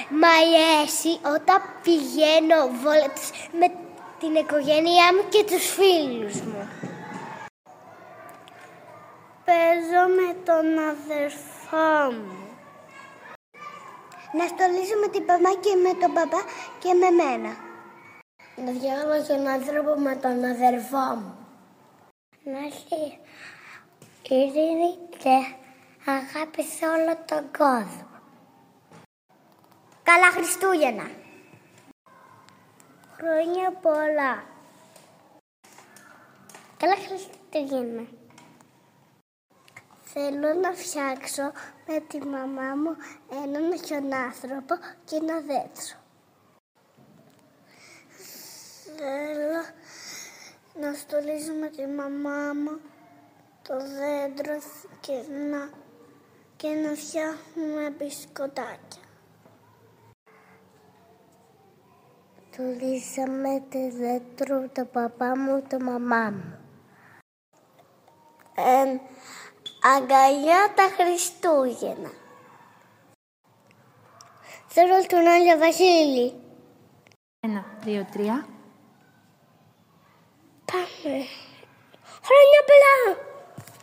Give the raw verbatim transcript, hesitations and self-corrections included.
Μ' αρέσει όταν πηγαίνω βόλτες με την οικογένειά μου και τους φίλους μου. Παίζω με τον αδερφό μου. Να στολίζω με την μαμά και με τον παπά και με μένα. Να διάλογω τον άνθρωπο με τον αδερφό μου. Να έχει ειρήνη και αγάπη σε όλο τον κόσμο. Καλά Χριστούγεννα! Χρόνια πολλά! Καλά Χριστούγεννα! Θέλω να φτιάξω με τη μαμά μου έναν χιονάνθρωπο και ένα δέντρο. Θέλω να στολίζω με τη μαμά μου το δέντρο και να, και να φτιάχνουμε μπισκοτάκια. Στολίσαμε το δέντρο το παπά μου, το μαμά μου. Ε, αγκαλιά τα Χριστούγεννα. Θέλω τον Άγιο Βασίλη. Ένα, δύο, τρία. Πάμε. Χρόνια πολλά!